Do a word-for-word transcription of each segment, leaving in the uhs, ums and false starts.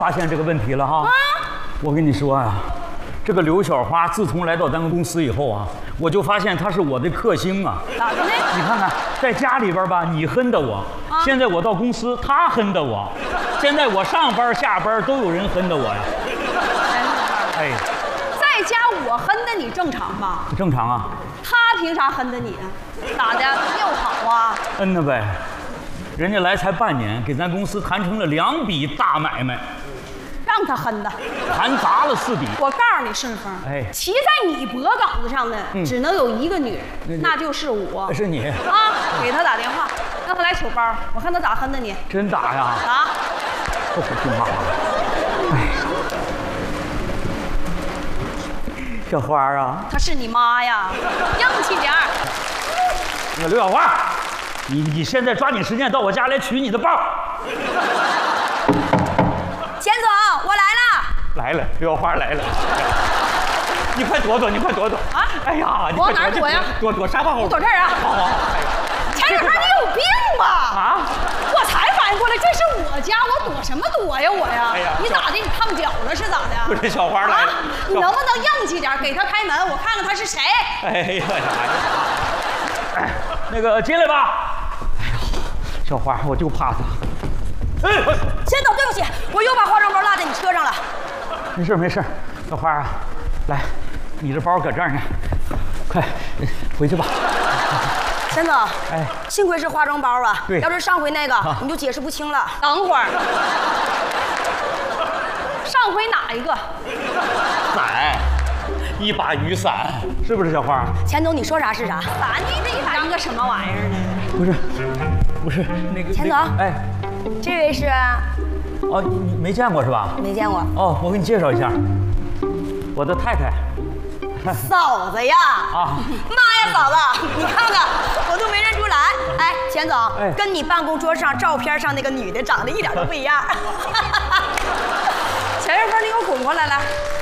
发现这个问题了哈。啊！我跟你说呀、啊，这个刘小花自从来到咱们公司以后啊，我就发现她是我的克星啊。 咋的呢？ 你看看，在家里边吧，你恨的我；啊、现在我到公司，她恨的我；现在我上班下班都有人恨的我呀。哎， 在家我恨的你正常吧？ 正常啊。 他凭啥恨的你啊？咋的？又好啊？ 嗯呐呗。 人家来才半年，给咱公司谈成了两笔大买卖， 让他恨的， 谈砸了四笔。 我告诉你，顺风， 哎， 骑在你脖梗子上的、嗯、只能有一个女人，那就是我。 是你啊！给他打电话，让他来取包，我看他咋恨的你。 真打呀？ 打！ 不听话。哎，小花啊， 她是你妈呀，硬气点儿。 那个刘小花。 你你现在抓紧时间到我家来取你的包。 钱总，我来了。 来了，刘小花来了。你快躲躲，你快躲躲啊！哎呀，你往哪儿躲呀？ 躲躲沙发后。 躲这儿啊！ 好好好。 钱小花，你有病吧？ 啊！ 我才反应过来，这是我家，我躲什么躲呀我呀？哎呀，你咋的？你烫脚了是咋的？ 不是小花来了。 你能不能硬气点，给他开门，我看看他是谁？ 哎呀呀！哎，那个进来吧。 小花，我就怕他。 哎，钱总，对不起，我又把化妆包落在你车上了。 没事没事，小花啊，来，你这包搁这儿呢，快回去吧。 钱总，哎，幸亏是化妆包啊， 对， 要是上回那个，啊、你就解释不清了。等会儿，上回哪一个？ 伞，一把雨伞，是不是小花？ 钱总，你说啥是啥？伞，你这一把个什么玩意儿呢？ 不是。 不是那个钱总，哎，这位是？ 哦，你没见过是吧？ 没见过。 哦，我给你介绍一下，我的太太。 嫂子呀！啊，妈呀，嫂子，你看看，我都没认出来。哎，钱总，哎、跟你办公桌上照片上那个女的长得一点都不一样。钱小芬，你给我滚过来来。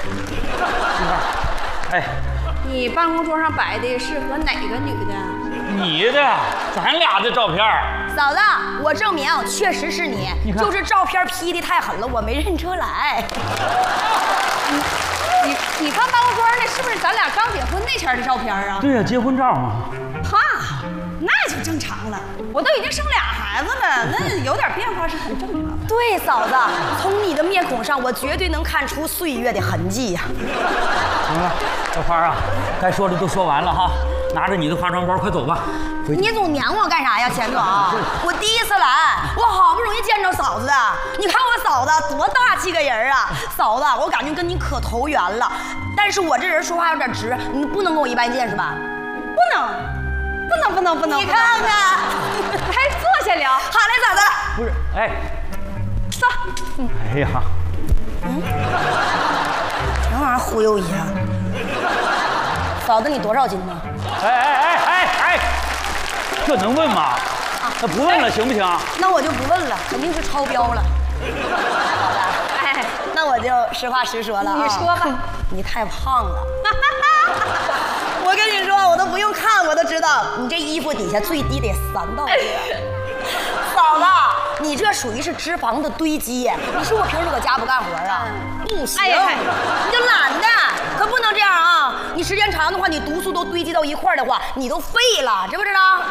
哎，你办公桌上摆的是和哪个女的？ 你的，咱俩的照片。 嫂子，我证明确实是你，你就是照片 P 的太狠了，我没认出来。你你你看办公桌那是不是咱俩刚结婚那前的照片啊？ 对呀、啊，结婚照嘛。 哈，那就正常了。我都已经生俩孩子了，那有点变化是很正常的。对，嫂子，从你的面孔上，我绝对能看出岁月的痕迹呀、 啊。行了，小花啊，该说的都说完了哈。 拿着你的化妆包，快走吧！ 你总撵我干啥呀，钱总？我第一次来，我好不容易见着嫂子，你看我嫂子多大气个人啊！嫂子，我感觉跟你可投缘了。但是我这人说话有点直，你不能跟我一般见是吧？不能，不能，不能，不能！你看看，来坐下聊。好嘞，嫂子。 不是，哎， 坐。 嗯、哎呀， 嗯，什么玩意儿忽悠一下？嫂子，你多少斤呢？ 哎哎哎哎哎，这能问吗？那不问了行不行？ 那我就不问了，肯定是超标了。好的，哎，那我就实话实说了啊。你说吧，你太胖了。我跟你说，我都不用看，我都知道你这衣服底下最低得三道杠。嫂子，你这属于是脂肪的堆积。你说我平时搁家不干活啊？不行，你就懒的，可不能这样啊！你时间长的话，你毒素都堆积到一块儿的话，你都废了，知不知道？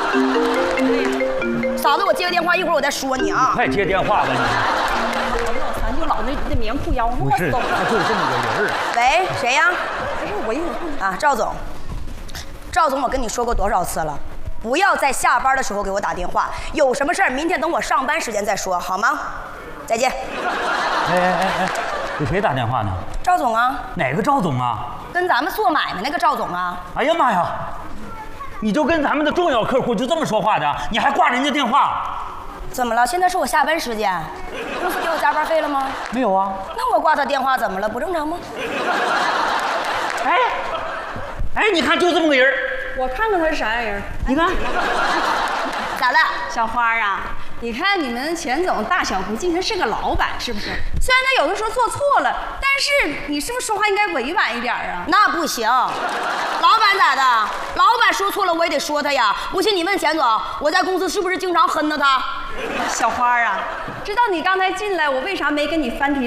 嫂子，我接个电话，一会儿我再说你啊。 快接电话吧你。 老三就老那那棉裤腰， 不是，他就是这么个人。 喂，谁呀？不是我一会儿啊，赵总。赵总，我跟你说过多少次了？ 不要在下班的时候给我打电话，有什么事儿明天等我上班时间再说，好吗？再见。 哎哎哎哎，给谁打电话呢？ 赵总啊。 哪个赵总啊？ 跟咱们做买卖那个赵总啊。 哎呀妈呀！你就跟咱们的重要客户就这么说话的？你还挂人家电话？ 怎么了？现在是我下班时间，公司给我加班费了吗？ 没有啊。 那我挂他电话怎么了？不正常吗？ 哎，哎，你看就这么个人。 我看看他是啥样人， 你看， 咋的，小花啊？你看你们钱总大小不敬，他是个老板，是不是？虽然他有的时候做错了，但是你是不是说话应该委婉一点啊？那不行，老板咋的？老板说错了我也得说他呀。不信你问钱总，我在公司是不是经常哼着他？小花啊，知道你刚才进来，我为啥没跟你翻题？